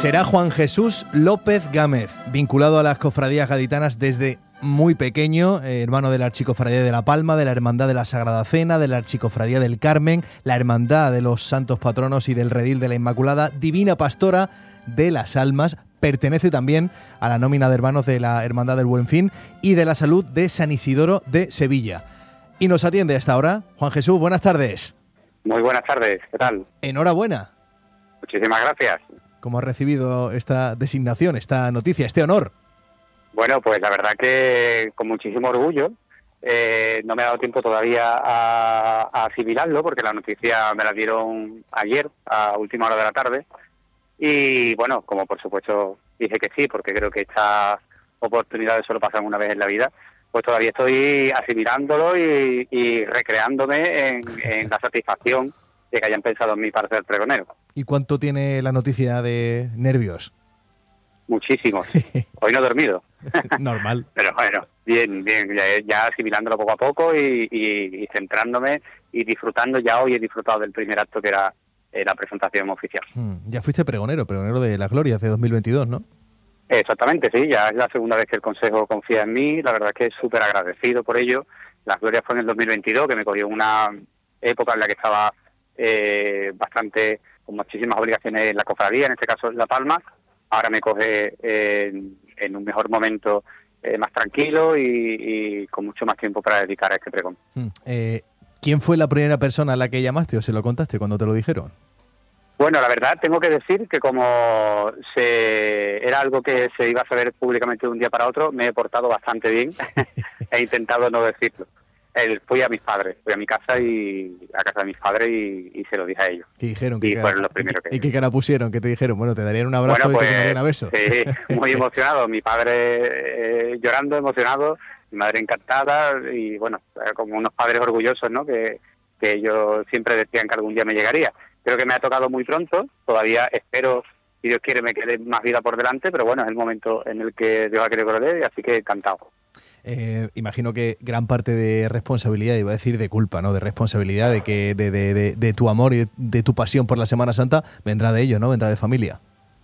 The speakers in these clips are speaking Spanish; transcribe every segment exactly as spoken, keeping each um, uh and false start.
Será Juan Jesús López Gámez, vinculado a las cofradías gaditanas desde muy pequeño, eh, hermano de la Archicofradía de La Palma, de la Hermandad de la Sagrada Cena, de la Archicofradía del Carmen, la Hermandad de los Santos Patronos y del Redil de la Inmaculada, Divina Pastora de las Almas. Pertenece también a la nómina de hermanos de la Hermandad del Buen Fin y de la Salud de San Isidoro de Sevilla. Y nos atiende a esta hora Juan Jesús. Buenas tardes. Muy buenas tardes, ¿qué tal? Enhorabuena. Muchísimas gracias. ¿Cómo has recibido esta designación, esta noticia, este honor? Bueno, pues la verdad que con muchísimo orgullo. Eh, no me ha dado tiempo todavía a, a asimilarlo porque la noticia me la dieron ayer a última hora de la tarde. Y bueno, como por supuesto dije que sí, porque creo que estas oportunidades solo pasan una vez en la vida, pues todavía estoy asimilándolo y, y recreándome en, en la satisfacción de que hayan pensado en mí para ser pregonero. ¿Y cuánto tiene la noticia de nervios? Muchísimos. Hoy no he dormido. Normal. Pero bueno, bien, bien, ya, ya asimilándolo poco a poco y, y, y centrándome y disfrutando. Ya hoy he disfrutado del primer acto que era eh, la presentación oficial. Hmm, ya fuiste pregonero, pregonero de las glorias de dos mil veintidós, ¿no? Exactamente, sí, ya es la segunda vez que el Consejo confía en mí. La verdad es que es súper agradecido por ello. Las glorias fue en el dos mil veintidós, que me cogió una época en la que estaba eh, bastante, con muchísimas obligaciones en la cofradía, en este caso en La Palma. Ahora me coge eh, en, en un mejor momento eh, más tranquilo y, y con mucho más tiempo para dedicar a este pregón. Hmm. Eh, ¿Quién fue la primera persona a la que llamaste o se lo contaste cuando te lo dijeron? Bueno, la verdad tengo que decir que como se era algo que se iba a saber públicamente de un día para otro, me he portado bastante bien. He intentado no decirlo. El, fui a mis padres, fui a mi casa y a casa de mis padres y, y se lo dije a ellos. ¿Qué dijeron? Y ¿Qué fueron cara, los primeros que... ¿Y qué cara pusieron? ¿Qué te dijeron? Bueno, te darían un abrazo bueno, pues, y te comerían a besos. Sí, muy emocionado. Mi padre eh, llorando, emocionado, mi madre encantada y bueno, como unos padres orgullosos, ¿no? Que, que ellos siempre decían que algún día me llegaría. Creo que me ha tocado muy pronto, todavía espero, si Dios quiere, me quede más vida por delante, pero bueno, es el momento en el que Dios ha querido que lo dé, así que encantado. Eh, imagino que gran parte de responsabilidad, iba a decir de culpa, ¿no? De responsabilidad, de que de, de, de, de tu amor y de tu pasión por la Semana Santa, vendrá de ello, ¿no? Vendrá de familia.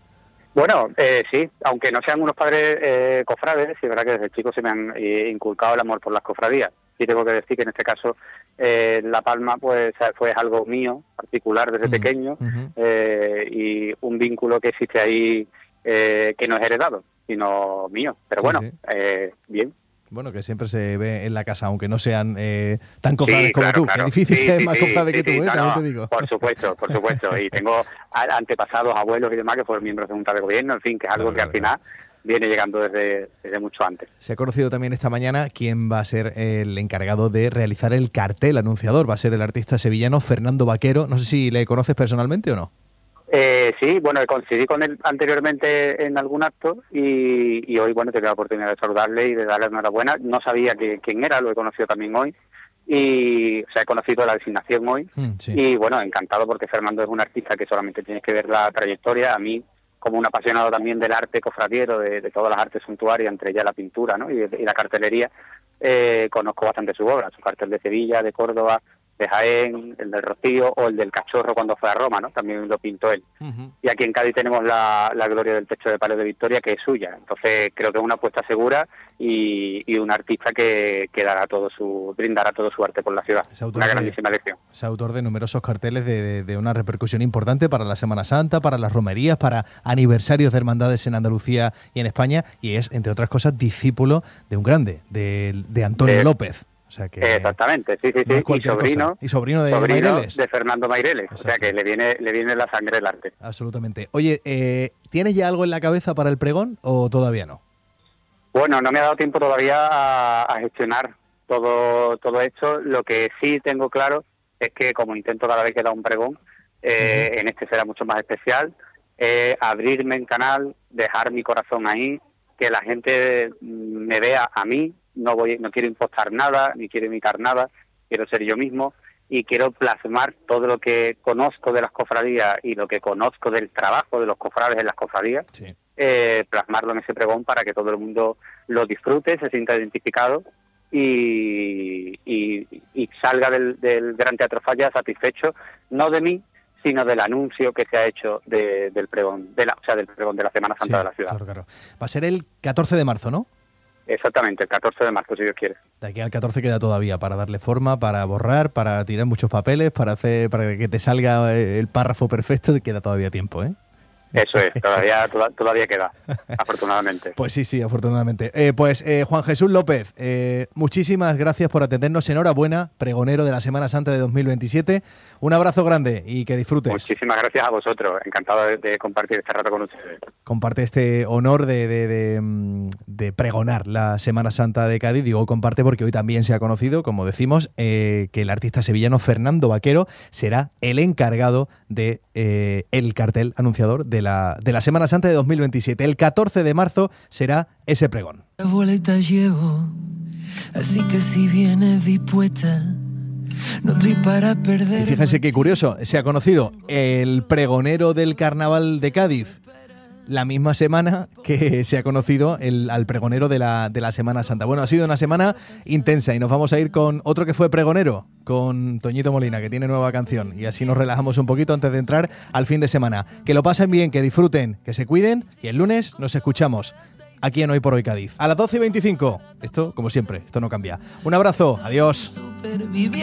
Bueno, eh, sí, aunque no sean unos padres eh, cofrades, sí es verdad que desde chico se me han eh, inculcado el amor por las cofradías. Y tengo que decir que en este caso eh, La Palma pues fue algo mío, particular desde uh-huh, pequeño, uh-huh. Eh, y un vínculo que existe ahí eh, que no es heredado, sino mío. Pero sí, bueno, sí. Eh, bien. Bueno, que siempre se ve en la casa, aunque no sean eh, tan cofrades sí, como claro, tú. Claro. Que es difícil sí, ser sí, más sí, cofrade sí, que tú, sí, ¿eh? No, También no, te digo. Por supuesto, por supuesto. Y tengo antepasados, abuelos y demás que fueron miembros de Junta de Gobierno, en fin, que es algo claro, que claro, al final claro. viene llegando desde, desde mucho antes. Se ha conocido también esta mañana quién va a ser el encargado de realizar el cartel anunciador. Va a ser el artista sevillano Fernando Vaquero. No sé si le conoces personalmente o no. Eh, sí, bueno, coincidí con él anteriormente en algún acto y, y hoy, bueno, tengo la oportunidad de saludarle y de darle enhorabuena. No sabía que, quién era, lo he conocido también hoy y, o sea, he conocido la designación hoy mm, sí. y, bueno, encantado porque Fernando es un artista que solamente tienes que ver la trayectoria. A mí, como un apasionado también del arte cofradiero, de, de todas las artes suntuarias, entre ellas la pintura, ¿no? y, y la cartelería, eh, conozco bastante su obra, su cartel de Sevilla, de Córdoba, de Jaén, el del Rocío o el del Cachorro cuando fue a Roma, ¿no? También lo pintó él. Uh-huh. Y aquí en Cádiz tenemos la, la gloria del techo de Palio de Victoria, que es suya. Entonces creo que es una apuesta segura y, y un artista que, que dará todo su, brindará todo su arte por la ciudad. Una de, grandísima elección. Es autor de numerosos carteles de, de, de una repercusión importante para la Semana Santa, para las romerías, para aniversarios de hermandades en Andalucía y en España, y es, entre otras cosas, discípulo de un grande, de, de Antonio de, López. O sea que exactamente, sí, sí, sí. No y sobrino, cosa. y sobrino de sobrino Maireles. de Fernando Maireles. Exacto. O sea que le viene, le viene la sangre del arte. Absolutamente. Oye, eh, ¿tienes ya algo en la cabeza para el pregón o todavía no? Bueno, no me ha dado tiempo todavía a, a gestionar todo, todo esto. Lo que sí tengo claro es que como intento cada vez que da un pregón, eh, uh-huh. en este será mucho más especial, eh, abrirme en canal, dejar mi corazón ahí, que la gente me vea a mí. No voy, no quiero impostar nada, ni quiero imitar nada, quiero ser yo mismo y quiero plasmar todo lo que conozco de las cofradías y lo que conozco del trabajo de los cofrades en las cofradías, sí. eh, plasmarlo en ese pregón para que todo el mundo lo disfrute, se sienta identificado y, y, y salga del, del Gran Teatro Falla satisfecho, no de mí, sino del anuncio que se ha hecho de, del pregón, de la, o sea, del pregón de la Semana Santa Sí, de la ciudad. claro, claro. Va a ser el catorce de marzo, ¿no? Exactamente, el catorce de marzo, si Dios quiere. De aquí al catorce queda todavía para darle forma, para borrar, para tirar muchos papeles, para hacer, para que te salga el párrafo perfecto, queda todavía tiempo, ¿eh? Eso es, todavía todavía queda, afortunadamente. Pues sí, sí, afortunadamente. Eh, pues eh, Juan Jesús López, eh, muchísimas gracias por atendernos. Enhorabuena, pregonero de la Semana Santa de dos mil veintisiete. Un abrazo grande y que disfrutes. Muchísimas gracias a vosotros. Encantado de, de compartir este rato con ustedes. Comparte este honor de, de, de, de pregonar la Semana Santa de Cádiz. Digo comparte porque hoy también se ha conocido, como decimos, eh, que el artista sevillano Fernando Vaquero será el encargado de eh, el cartel anunciador de la, de la Semana Santa de dos mil veintisiete. El catorce de marzo será ese pregón. La boleta llevo, así que si vienes dispuesta, no estoy para perder. Y fíjense qué curioso, se ha conocido el pregonero del Carnaval de Cádiz la misma semana que se ha conocido el, al pregonero de la, de la Semana Santa. Bueno, ha sido una semana intensa y nos vamos a ir con otro que fue pregonero, con Toñito Molina, que tiene nueva canción, y así nos relajamos un poquito antes de entrar al fin de semana. Que lo pasen bien, que disfruten, que se cuiden, y el lunes nos escuchamos aquí en Hoy por Hoy Cádiz. A las doce y veinticinco. Esto, como siempre, esto no cambia. Un abrazo, adiós.